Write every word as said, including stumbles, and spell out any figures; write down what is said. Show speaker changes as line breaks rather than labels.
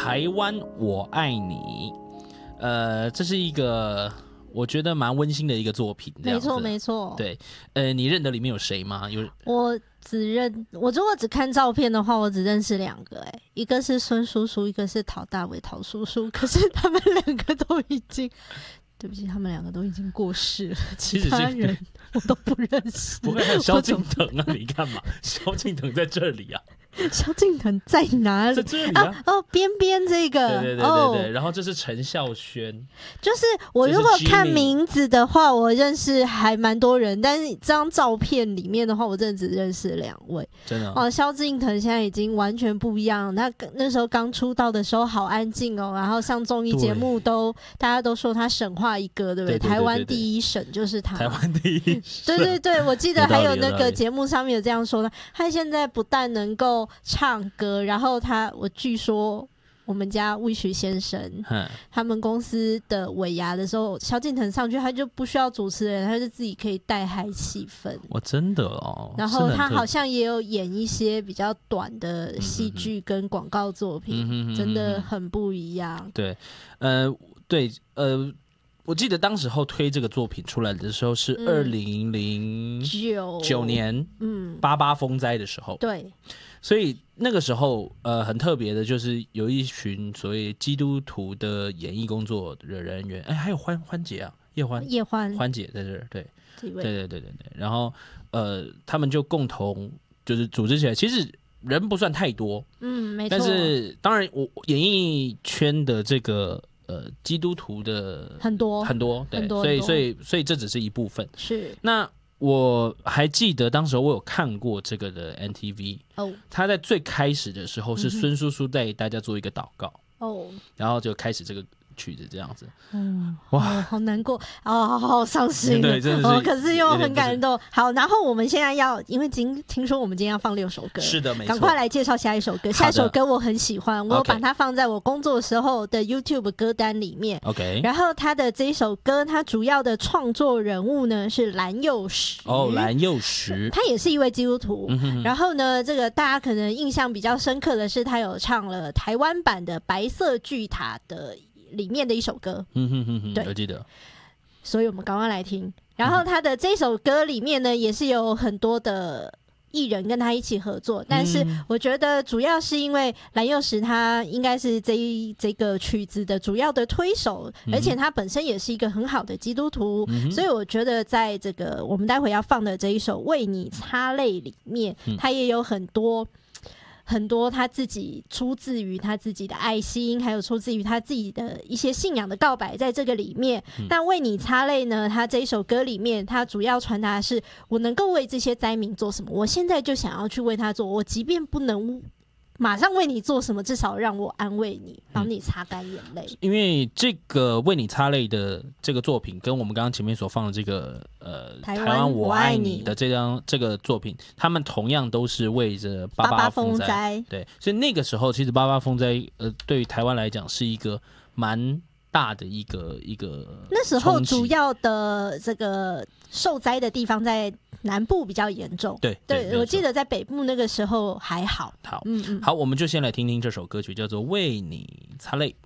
台湾我爱你，呃，这是一个我觉得蛮温馨的一个作品，
没错没错。
对，呃，你认得里面有谁吗？有
我只认，我如果只看照片的话，我只认识两个、欸，哎，一个是孙叔叔，一个是陶大伟陶叔叔，可是他们两个都已经。对不起，他们两个都已经过世了，其他人我都不认识。
不会还有萧敬腾啊？你干嘛？萧敬腾在这里啊？
萧敬腾在哪里？
在这里啊！
啊哦，边边这个，
对对对对对。哦、然后这是陈孝萱，
就是我如果看名字的话，我认识还蛮多人，但是这张照片里面的话，我真的只认识两位。
真的
哦，萧敬腾现在已经完全不一样。他那时候刚出道的时候好安静哦，然后上综艺节目都大家都说他神话一哥，对不对？对对对对对，台湾第一神就是他。
台湾第一神。
对对对，我记得还有那个节目上面有这样说的，他现在不但能够唱歌，然后他我据说我们家Wish先生他们公司的尾牙的时候，萧敬腾上去他就不需要主持人，他就自己可以带嗨气氛。
哇，真的哦！
然后他好像也有演一些比较短的戏剧跟广告作品，嗯、真的很不一样。
对，呃，对，呃。我记得当时候推这个作品出来的时候是二零零九年，嗯，八八风灾的时候，
对，
所以那个时候呃很特别的就是有一群所谓基督徒的演艺工作的人员，哎，还有欢欢姐啊，叶欢，
叶欢，
欢姐在这儿，对，对对对对对，然后呃他们就共同就是组织起来，其实人不算太多，
嗯，没错，
但是当然我演艺圈的这个。呃，基督徒的
很多
很多，对，所以所以所以这只是一部分。
是。
那我还记得当时我有看过这个的 M T V， 哦，他在最开始的时候是孙叔叔带大家做一个祷告，哦，然后就开始这个曲子这样子，
嗯，哇，哦、好难过哦，好伤心，
对，真的是、
哦，可是又很感动。好，然后我们现在要，因为今听说我们今天要放六首歌，
是的，没错，
赶快来介绍下一首歌。下一首歌我很喜欢，我有把它放在我工作时候的 YouTube 歌单里面。
OK，
然后他的这一首歌，他主要的创作人物呢是蓝又时。
哦，蓝又时，
他也是一位基督徒。嗯、然后呢，这个大家可能印象比较深刻的是，他有唱了台湾版的《白色巨塔》的。里面的一首歌，
嗯哼哼哼，对，我记得，
所以我们赶快来听。然后他的这首歌里面呢，也是有很多的艺人跟他一起合作，但是我觉得主要是因为蓝又时他应该是这一这个曲子的主要的推手，嗯、而且他本身也是一个很好的基督徒，嗯、所以我觉得在这个我们待会要放的这一首《为你擦泪》里面，嗯、他也有很多。很多他自己出自于他自己的爱心，还有出自于他自己的一些信仰的告白在这个里面。嗯、但为你擦泪呢，他这一首歌里面，他主要传达的是我能够为这些灾民做什么，我现在就想要去为他做，我即便不能马上为你做什么，至少让我安慰你，帮你擦干眼泪。
因为这个为你擦泪的这个作品，跟我们刚刚前面所放的这个呃台湾我爱你的这张这个作品，他们同样都是为着八八风灾。
八八风灾
对，所以那个时候其实八八风灾呃对于台湾来讲是一个蛮大的一个一个。
那时候主要的这个受灾的地方在南部比较严重，
对
对, 对，我记得在北部那个时候还好。
好，嗯嗯，好，我们就先来听听这首歌曲，叫做《为你擦泪》。